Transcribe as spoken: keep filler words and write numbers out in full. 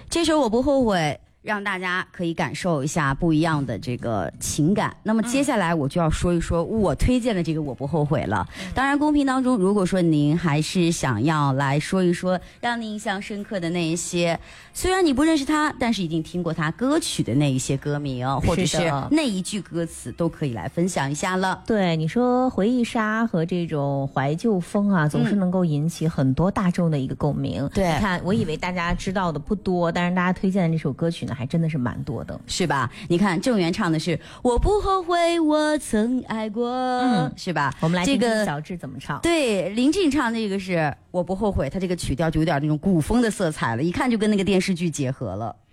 这首我不后悔，让大家可以感受一下不一样的这个情感。那么接下来我就要说一说我推荐的这个我不后悔了。嗯、当然公屏当中如果说您还是想要来说一说让您印象深刻的那一些，虽然你不认识他，但是已经听过他歌曲的那一些歌名，或者是那一句歌词，都可以来分享一下了。 对，你说回忆杀和这种怀旧风啊，总是能够引起很多大众的一个共鸣。嗯、对，你看我以为大家知道的不多，但是大家推荐的这首歌曲呢还真的是蛮多的， 是吧？你看郑源唱的是我不后悔我曾爱过，嗯，是吧？ 我们来听听小智怎么唱。 对，林俊唱那个是我不后悔，他这个曲调就有点那种古风的色彩了，一看就跟那个电视剧结合了。